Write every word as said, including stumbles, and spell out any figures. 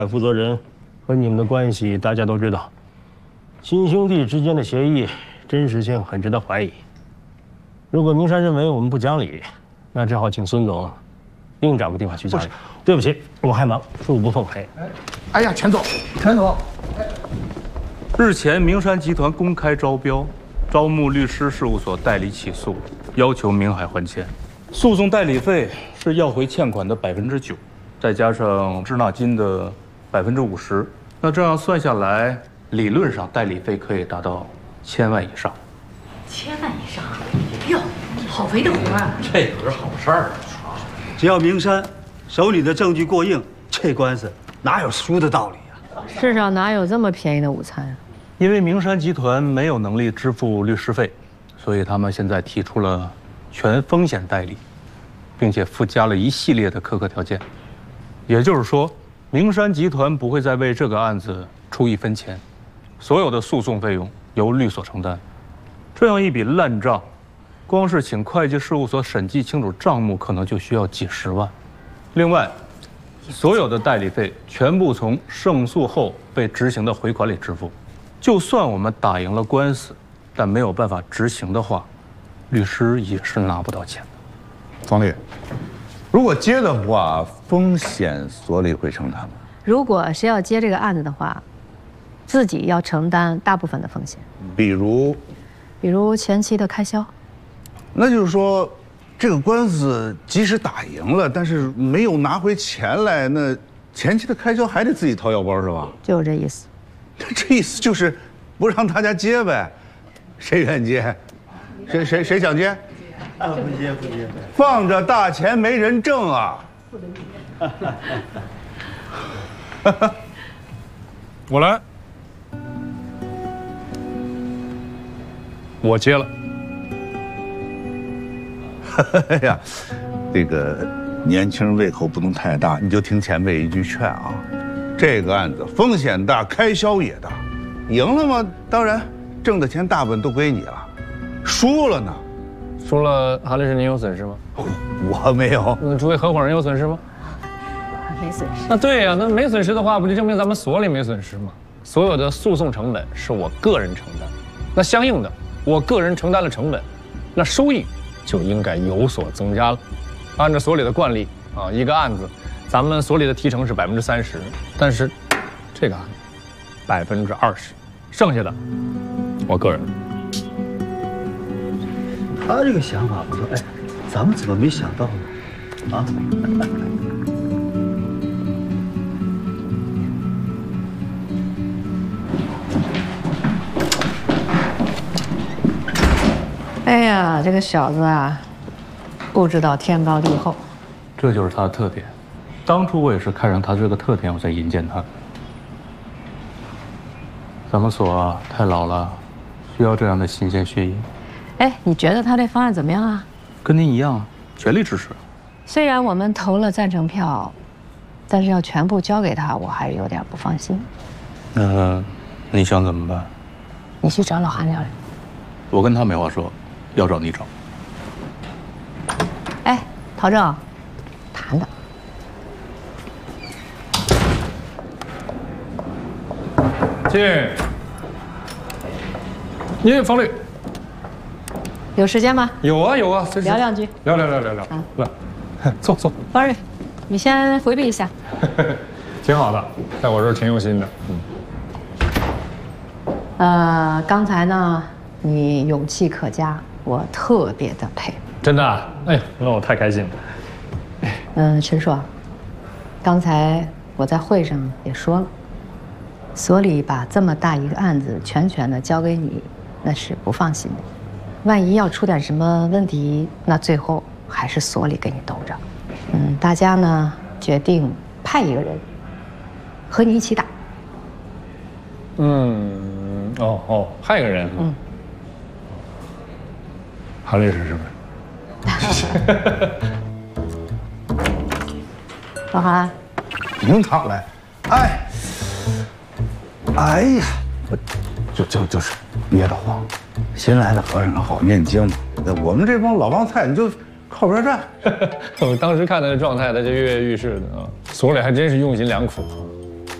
负责人和你们的关系大家都知道，亲兄弟之间的协议真实性很值得怀疑。如果明山认为我们不讲理，那只好请孙总另找个地方去讲理。对不起，我还忙，恕不奉陪。 哎呀，钱总，钱总， 日前明山集团公开招标，招募律师事务所代理起诉，要求明海还钱。诉讼代理费是要回欠款的百分之九，再加上滞纳金的百分之五十，那这样算下来，理论上代理费可以达到千万以上。 千万以上，哟，好肥的活啊！ 这可是好事儿啊！ 只要明山手里的证据过硬，这官司哪有输的道理啊？ 世上哪有这么便宜的午餐啊？ 因为明山集团没有能力支付律师费，所以他们现在提出了全风险代理，并且附加了一系列的苛刻条件。也就是说，明山集团不会再为这个案子出一分钱，所有的诉讼费用由律所承担。这样一笔烂账，光是请会计事务所审计清楚账目，可能就需要几十万。另外，所有的代理费全部从胜诉后被执行的回款里支付。就算我们打赢了官司，但没有办法执行的话，律师也是拿不到钱的。 方律，如果接的话，风险所里会承担吗？ 如果是要接这个案子的话，自己要承担大部分的风险， 比如， 比如前期的开销。 那就是说，这个官司即使打赢了，但是没有拿回钱来，那前期的开销还得自己掏腰包是吧？ 就是这意思。 这意思就是不让大家接呗，谁愿接？谁谁谁想接？ 啊，不接不接。 放着大钱没人挣啊！ 我来，我接了。 哎呀，这个年轻人胃口不能太大，你就听前辈一句劝啊。这个案子风险大，开销也大，赢了吗？当然，挣的钱大部分都归你了。输了呢？ 输了，哈律师您有损失吗？ 我没有。 那诸位合伙人有损失吗？ 没损失。 那对呀，那没损失的话，不就证明咱们所里没损失吗？所有的诉讼成本是我个人承担，那相应的，我个人承担了成本，那收益就应该有所增加了。按照所里的惯例啊，一个案子。咱们所里的提成是百分之三十，但是这个案子百分之二十，剩下的我个人。 他这个想法不错，哎，咱们怎么没想到呢？啊？ 哎呀，这个小子啊，不知道天高地厚。 这就是他的特点。当初我也是看上他这个特点，我才引荐他。咱们所太老了，需要这样的新鲜血液。 哎，你觉得他这方案怎么样啊？ 跟您一样，全力支持。 虽然我们投了赞成票，但是要全部交给他，我还是有点不放心。 那你想怎么办？ 你去找老韩聊聊。 我跟他没话说，要找你找。 哎，陶正，谈谈。 进。您方律。 有时间吗？ 有啊有啊， 聊两句。 聊聊聊聊聊。啊，来，坐坐。 方律，你先回避一下。 挺好的，在我这儿挺用心的。嗯。 呃，刚才呢，你勇气可嘉，我特别的佩服。 真的啊？哎呀，那我太开心了。 嗯、呃，陈硕，刚才我在会上也说了，所里把这么大一个案子全权的交给你，那是不放心的。万一要出点什么问题，那最后还是所里给你兜着。嗯，大家呢决定派一个人和你一起打。 嗯，哦哦，派一个人。嗯。韩律师是不是？ 老韩， 您躺来。哎，哎呀，我就就就是憋得慌。新来的和尚好念经嘛，我们这帮老帮菜，你就靠边站。 我当时看他的状态，他就跃跃欲试的啊，所里还真是用心良苦。